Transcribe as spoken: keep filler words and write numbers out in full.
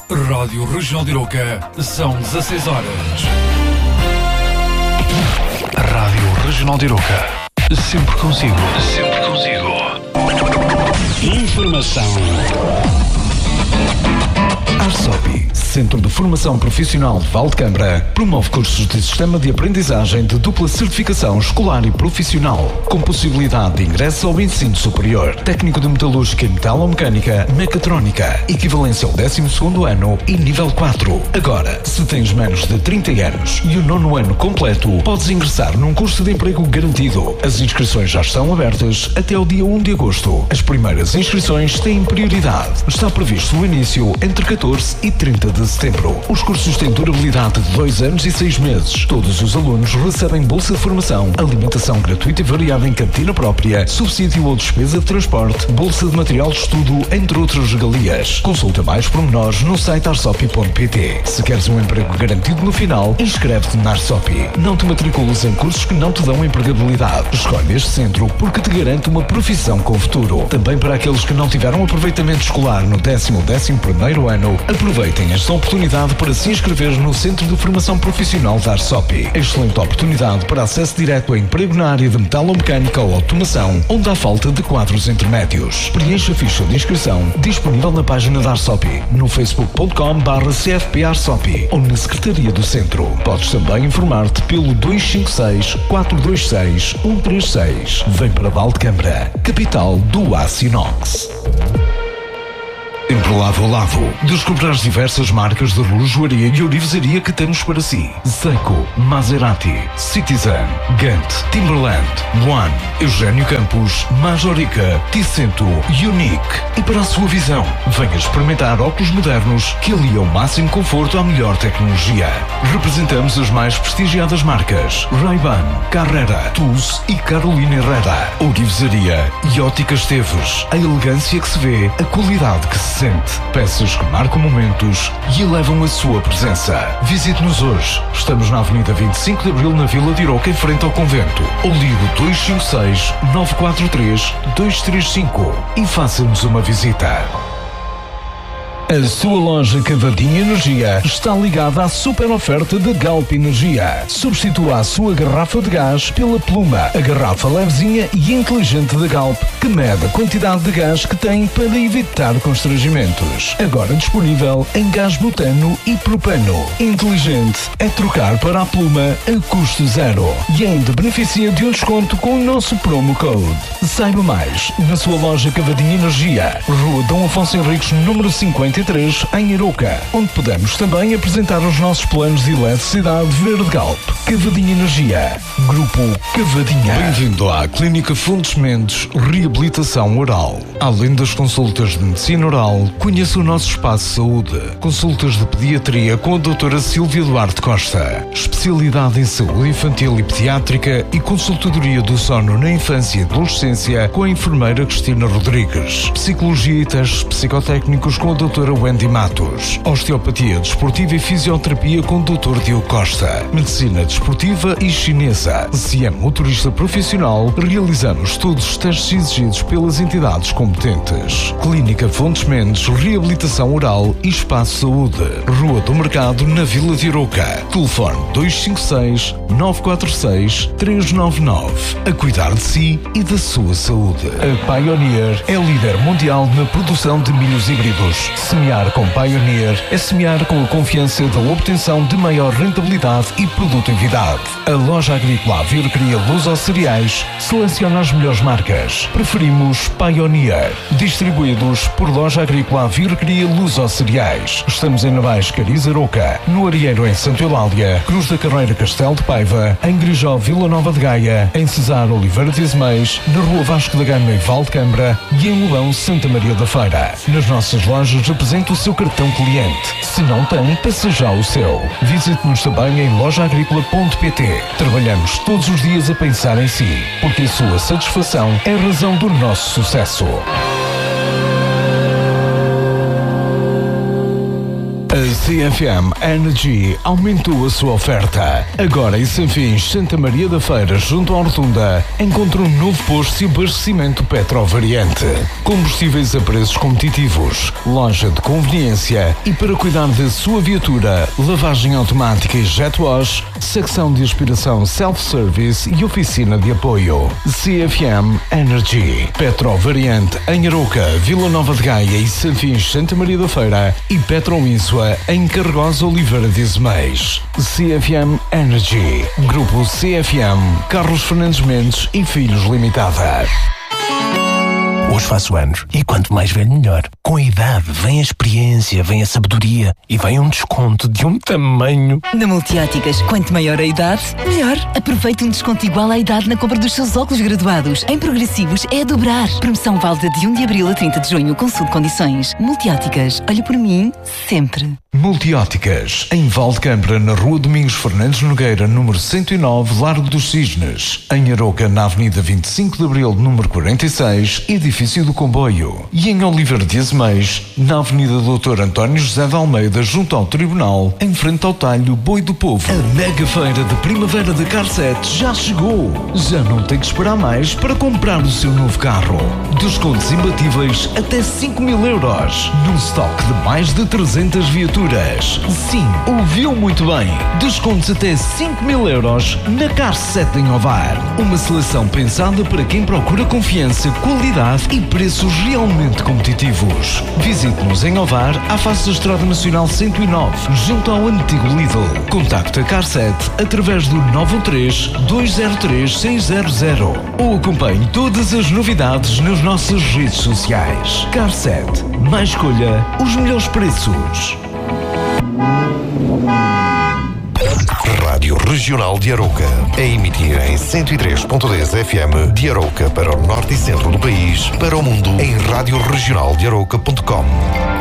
Rádio Regional de Iroca, são dezasseis horas. Rádio Regional de Iroca, sempre consigo, sempre consigo. Informação. Arsopi, Centro de Formação Profissional de Valdecambra, promove cursos de Sistema de Aprendizagem de dupla certificação escolar e profissional, com possibilidade de ingresso ao ensino superior, técnico de metalúrgica e metalomecânica, mecatrónica, equivalência ao décimo segundo ano e nível quatro. Agora, se tens menos de trinta anos e o nono ano completo, podes ingressar num curso de emprego garantido. As inscrições já estão abertas até ao dia um de agosto. As primeiras inscrições têm prioridade. Está previsto o início entre catorze e trinta de setembro. Os cursos têm durabilidade de dois anos e seis meses. Todos os alunos recebem bolsa de formação, alimentação gratuita e variada em cantina própria, subsídio ou despesa de transporte, bolsa de material de estudo, entre outras regalias. Consulta mais pormenores no site arsopi ponto pt. Se queres um emprego garantido no final, inscreve-te na Arsopi. Não te matricules em cursos que não te dão empregabilidade. Escolhe este centro porque te garante uma profissão com futuro. Também para aqueles que não tiveram aproveitamento escolar no décimo ou décimo primeiro ano, aproveitem esta oportunidade para se inscrever no Centro de Formação Profissional da Arsopi. Excelente oportunidade para acesso direto a emprego na área de metalomecânica ou automação, onde há falta de quadros intermédios. Preencha a ficha de inscrição disponível na página da Arsopi, no facebook ponto com barra c f p arsopi ou na Secretaria do Centro. Podes também informar-te pelo dois cinco seis, quatro dois seis, um três seis. Vem para Valdecambra, capital do aço inox. Sempre Lavo Lavo. Descobrir as diversas marcas de relojoaria e orivesaria que temos para si. Seiko, Maserati, Citizen, Gant, Timberland, One, Eugênio Campos, Majorica, Ticento, Unique. E para a sua visão, venha experimentar óculos modernos que aliam o máximo conforto à melhor tecnologia. Representamos as mais prestigiadas marcas Ray-Ban, Carrera, Tuz e Carolina Herrera. Orivesaria e óticas Teves. A elegância que se vê, a qualidade que se sente. Peças que marcam momentos e elevam a sua presença. Visite-nos hoje. Estamos na Avenida vinte e cinco de Abril, na Vila de Iroca, em frente ao convento. Ou ligue dois cinco seis, nove quatro três, dois três cinco e faça-nos uma visita. A sua loja Cavadinha Energia está ligada à super oferta da Galp Energia. Substitua a sua garrafa de gás pela Pluma, a garrafa levezinha e inteligente da Galp, que mede a quantidade de gás que tem para evitar constrangimentos. Agora disponível em gás butano e propano. Inteligente é trocar para a Pluma a custo zero e ainda beneficia de um desconto com o nosso promo code. Saiba mais na sua loja Cavadinha Energia, Rua Dom Afonso Henriques, número cinquenta e três, em Iroca, onde podemos também apresentar os nossos planos de eletricidade verde Galp. Cavadinha Energia, Grupo Cavadinha. Bem-vindo à Clínica Fontes Mendes Reabilitação Oral. Além das consultas de medicina oral, conheça o nosso espaço de saúde. Consultas de pediatria com a doutora Silvia Duarte Costa. Especialidade em saúde infantil e pediátrica e consultadoria do sono na infância e adolescência com a enfermeira Cristina Rodrigues. Psicologia e testes psicotécnicos com a doutora Wendy Matos. Osteopatia desportiva e fisioterapia com o doutor Diogo Costa. Medicina desportiva e chinesa. Se é motorista profissional, realizamos todos os testes exigidos pelas entidades competentes. Clínica Fontes Mendes Reabilitação Oral e Espaço Saúde. Rua do Mercado, na Vila de Iroca. Telefone dois cinco seis, nove quatro seis, três nove nove. A cuidar de si e da sua saúde. A Pioneer é líder mundial na produção de milhos híbridos. Semear com Pioneer é semear com a confiança da obtenção de maior rentabilidade e produtividade. A loja agrícola Avir Cria Luso Cereais seleciona as melhores marcas. Preferimos Pioneer. Distribuídos por loja agrícola Avir Cria Luso Cereais. Estamos em Navais, Cariz, Aroca, no Arieiro em Santo Eulália, Cruz da Carreira, Castelo de Paiva, em Grijó, Vila Nova de Gaia, em Cesar, Oliveira de Ismães, na Rua Vasco da Gama em Valdecambra e em Lobão, Santa Maria da Feira. Nas nossas lojas apresente o seu cartão cliente. Se não tem, peça já o seu. Visite-nos também em loja agrícola ponto pt. Trabalhamos todos os dias a pensar em si, porque a sua satisfação é a razão do nosso sucesso. A C F M Energy aumentou a sua oferta. Agora em Sanfins, Santa Maria da Feira, junto à Rotunda, encontra um novo posto de abastecimento Petrovariante. Combustíveis a preços competitivos, loja de conveniência e para cuidar da sua viatura, lavagem automática e jet wash, secção de aspiração self-service e oficina de apoio. C F M Energy. Petrovariante em Arouca, Vila Nova de Gaia e Sanfins, Santa Maria da Feira e Petroínsua em Carregosa, Oliveira de Azeméis. C F M Energy. Grupo C F M. Carlos Fernandes Mendes e Filhos Limitada. Hoje faço anos e quanto mais velho melhor. Com a idade vem a experiência, vem a sabedoria e vem um desconto de um tamanho. Na Multióticas, quanto maior a idade, melhor. Aproveite um desconto igual à idade na compra dos seus óculos graduados. Em progressivos é a dobrar. Promoção válida de um de abril a trinta de junho. Consulte condições. Multióticas, olha por mim, sempre. Multióticas, em Valdecambra, na Rua Domingos Fernandes Nogueira, número cento e nove, Largo dos Cisnes. Em Arouca, na Avenida vinte e cinco de abril, número quarenta e seis, Edifício do Comboio. E em Oliveira de Azeméis, na Avenida doutor António José de Almeida, junto ao Tribunal, em frente ao talho Boi do Povo. A mega feira de primavera da Carset já chegou. Já não tem que esperar mais para comprar o seu novo carro. Descontos imbatíveis até cinco mil euros. Num estoque de mais de trezentas viaturas. Sim, ouviu muito bem. Descontos até cinco mil euros na Carset em Ovar. Uma seleção pensada para quem procura confiança, qualidade e preços realmente competitivos. Visite-nos em Ovar, à face da Estrada Nacional cento e nove, junto ao antigo Lidl. Contacte a Carset através do nove um três, dois zero três, seis zero zero ou acompanhe todas as novidades nas nossas redes sociais. Carset, mais escolha, os melhores preços. Rádio Regional de Arouca, a emitir em cento e três ponto dez F M de Arouca para o norte e centro do país, para o mundo em rádio regional de arouca ponto com.